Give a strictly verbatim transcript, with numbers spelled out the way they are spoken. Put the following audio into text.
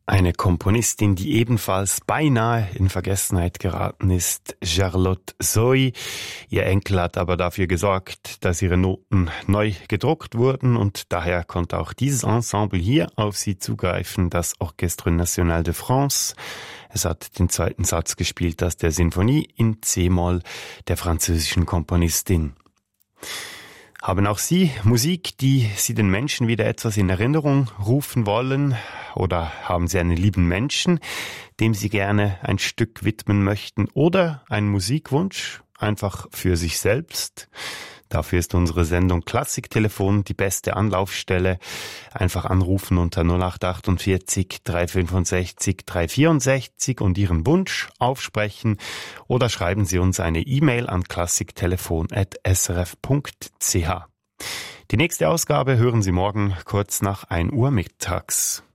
Eine Komponistin, die ebenfalls beinahe in Vergessenheit geraten ist, Charlotte Zoy. Ihr Enkel hat aber dafür gesorgt, dass ihre Noten neu gedruckt wurden und daher konnte auch dieses Ensemble hier auf sie zugreifen, das Orchestre National de France. Es hat den zweiten Satz gespielt aus der Sinfonie in C-Moll der französischen Komponistin. Haben auch Sie Musik, die Sie den Menschen wieder etwas in Erinnerung rufen wollen? Oder haben Sie einen lieben Menschen, dem Sie gerne ein Stück widmen möchten? Oder einen Musikwunsch, einfach für sich selbst? Dafür ist unsere Sendung Klassiktelefon die beste Anlaufstelle. Einfach anrufen unter null acht achtundvierzig drei fünfundsechzig drei vierundsechzig und Ihren Wunsch aufsprechen. Oder schreiben Sie uns eine E-Mail an klassiktelefon at s r f punkt c h. Die nächste Ausgabe hören Sie morgen kurz nach ein Uhr mittags.